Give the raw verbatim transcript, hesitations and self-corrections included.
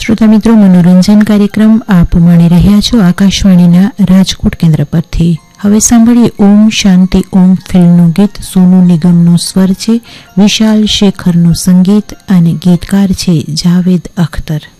શ્રોતા મિત્રો, મનોરંજન કાર્યક્રમ આપ માણી રહ્યા છો આકાશવાણીના રાજકોટ કેન્દ્ર પરથી. હવે સાંભળીએ ઓમ શાંતિ ઓમ ફિલ્મનું ગીત. સોનુ નિગમનો સ્વર છે, વિશાલ શેખરનું સંગીત અને ગીતકાર છે જાવેદ અખ્તર.